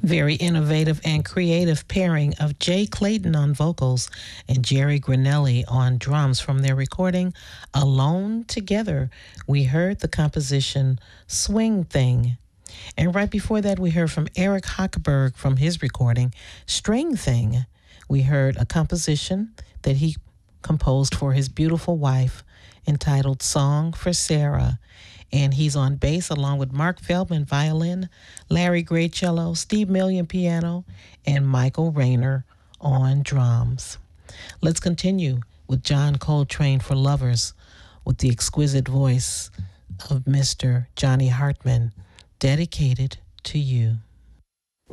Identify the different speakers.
Speaker 1: Very innovative and creative pairing of Jay Clayton on vocals and Jerry Granelli on drums from their recording Alone Together. We heard the composition Swing Thing. And right before that, we heard from Eric Hochberg from his recording String Thing. We heard a composition that he composed for his beautiful wife entitled Song for Sarah. And he's on bass along with Mark Feldman violin, Larry Gray cello, Steve Million piano, and Michael Rayner on drums. Let's continue with John Coltrane for Lovers with the exquisite voice of Mr. Johnny Hartman, dedicated to you.